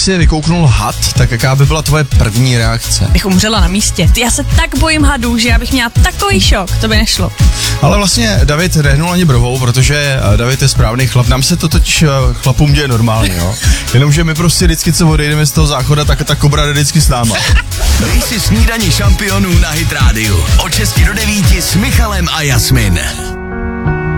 si vykouknul had, tak jaká by byla tvoje první reakce? Bych umřela na místě. Já se tak bojím hadů, že já bych měla takový šok, to by nešlo. Ale vlastně David nehnul ani brvou, protože David je správný chlap. Nám se to totiž chlapům děje normálně, jo. Jenomže my prostě vždycky, co odejdeme z toho záchoda, tak ta kobra jde vždycky s náma. Dej si snídani šampionů na Hit Radio. Od 6 do 9 s Michalem a Jasmin.